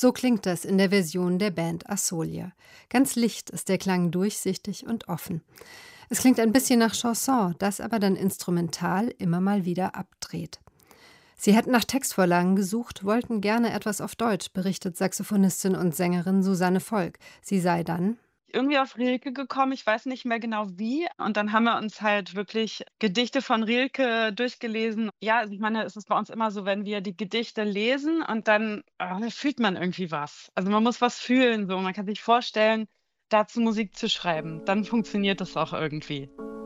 So klingt das in der Version der Band Asolia. Ganz licht ist der Klang durchsichtig und offen. Es klingt ein bisschen nach Chanson, das aber dann instrumental immer mal wieder abdreht. Sie hätten nach Textvorlagen gesucht, wollten gerne etwas auf Deutsch, berichtet Saxophonistin und Sängerin Susanne Volk. Sie sei dann Irgendwie auf Rilke gekommen, ich weiß nicht mehr genau wie. Und dann haben wir uns halt wirklich Gedichte von Rilke durchgelesen. Ja, also ich meine, es ist bei uns immer so, wenn wir die Gedichte lesen und dann, da fühlt man irgendwie was. Also, man muss was fühlen so. Man kann sich vorstellen, dazu Musik zu schreiben. Dann funktioniert das auch irgendwie.